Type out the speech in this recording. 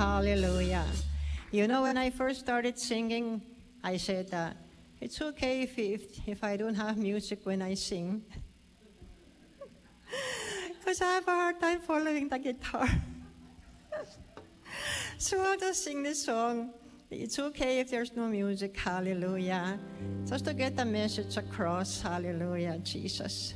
Hallelujah. You know, when I first started singing, I said, it's okay if I don't have music when I sing. Because I have a hard time following the guitar. So I'll just sing this song. It's okay if there's no music. Hallelujah. Just to get the message across. Hallelujah, Jesus.